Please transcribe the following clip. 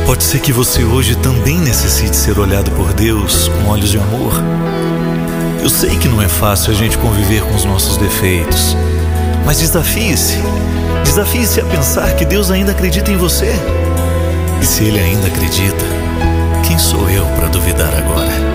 Pode ser que você hoje também necessite ser olhado por Deus com olhos de amor. Eu sei que não é fácil a gente conviver com os nossos defeitos, mas desafie-se. Desafie-se a pensar que Deus ainda acredita em você. E se Ele ainda acredita, quem sou eu para duvidar agora?